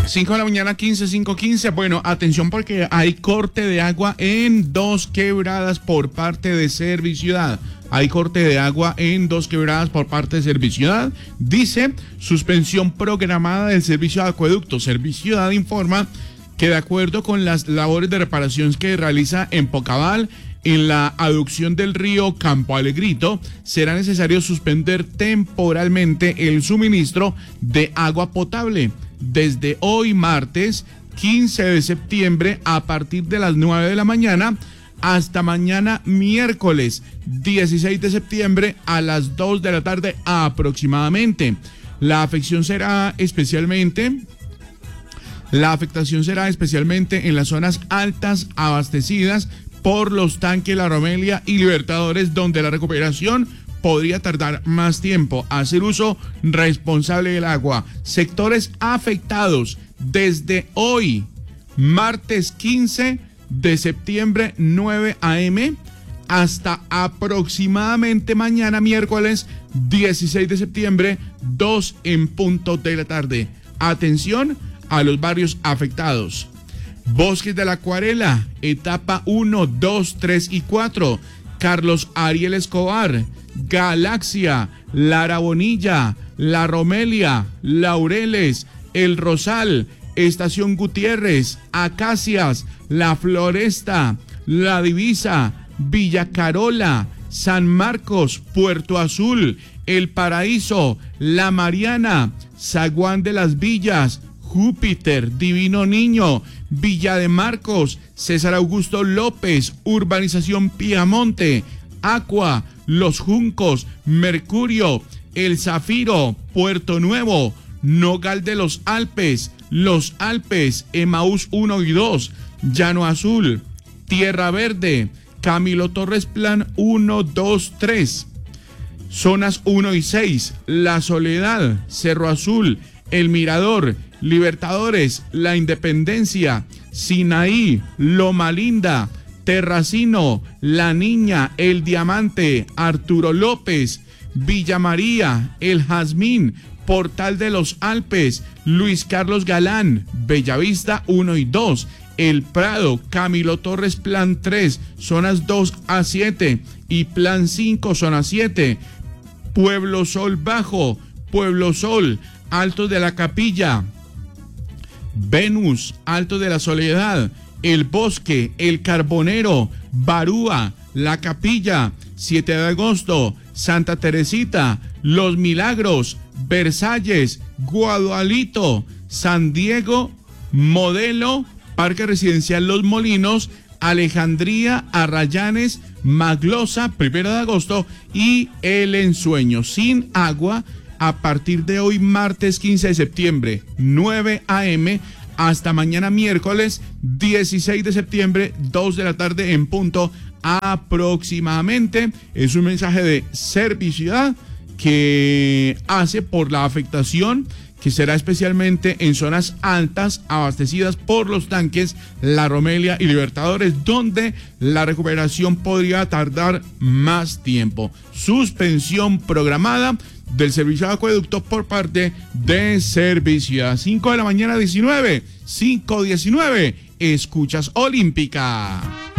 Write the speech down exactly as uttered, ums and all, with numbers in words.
cinco de la mañana, quince, cinco, quince. Bueno, atención porque hay corte de agua en dos quebradas por parte de Serviciudad. Hay corte de agua en dos quebradas por parte de Serviciudad. Dice, suspensión programada del servicio de acueducto. Serviciudad informa que de acuerdo con las labores de reparación que realiza en Pocabal, en la aducción del río Campo Alegrito, será necesario suspender temporalmente el suministro de agua potable desde hoy martes quince de septiembre a partir de las nueve de la mañana hasta mañana miércoles dieciséis de septiembre a las dos de la tarde aproximadamente. La afección será especialmente La afectación será especialmente en las zonas altas abastecidas por los tanques La Romelia y Libertadores, donde la recuperación podría tardar más tiempo. Hacer uso responsable del agua. Sectores afectados desde hoy, martes quince de septiembre, nueve a eme, hasta aproximadamente mañana miércoles dieciséis de septiembre, dos en punto de la tarde. Atención a los barrios afectados. Bosques de la Acuarela, etapa uno, dos, tres y cuatro. Carlos Ariel Escobar, Galaxia, Lara Bonilla, La Romelia, Laureles, El Rosal, Estación Gutiérrez, Acacias, La Floresta, La Divisa, Villa Carola, San Marcos, Puerto Azul, El Paraíso, La Mariana, Zaguán de las Villas, Júpiter, Divino Niño, Villa de Marcos, César Augusto López, Urbanización Piamonte, Aqua, Los Juncos, Mercurio, El Zafiro, Puerto Nuevo, Nogal de los Alpes, Los Alpes, Emaús uno y dos, Llano Azul, Tierra Verde, Camilo Torres Plan uno, dos, tres, Zonas uno y seis, La Soledad, Cerro Azul, El Mirador, Libertadores, La Independencia, Sinaí, Loma Linda, Terracino, La Niña, El Diamante, Arturo López, Villa María, El Jazmín, Portal de los Alpes, Luis Carlos Galán, Bellavista uno y dos, El Prado, Camilo Torres Plan tres, zonas dos a siete y Plan cinco, zona siete, Pueblo Sol Bajo, Pueblo Sol, Altos de la Capilla, Venus, Alto de la Soledad, El Bosque, El Carbonero, Barúa, La Capilla, siete de agosto, Santa Teresita, Los Milagros, Versalles, Guadualito, San Diego, Modelo, Parque Residencial Los Molinos, Alejandría, Arrayanes, Maglosa, primero de agosto y El Ensueño. Sin agua a partir de hoy martes quince de septiembre, nueve a eme, hasta mañana miércoles dieciséis de septiembre, dos de la tarde en punto aproximadamente. Es un mensaje de Serviciudad que hace por la afectación que será especialmente en zonas altas abastecidas por los tanques La Romelia y Libertadores, donde la recuperación podría tardar más tiempo. Suspensión programada del servicio de acueducto por parte de Serviciudad. cinco de la mañana, diecinueve, cinco diecinueve, escuchas Olímpica.